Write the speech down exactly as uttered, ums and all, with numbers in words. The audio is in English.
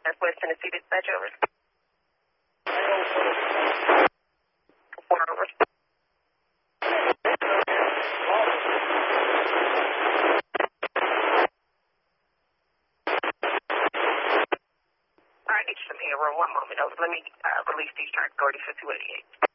That's West Tennessee Dispatch, over. Four over. All right, get you some air room. One moment, over. Let me uh, release these tracks, Gordy, for two eighty-eight.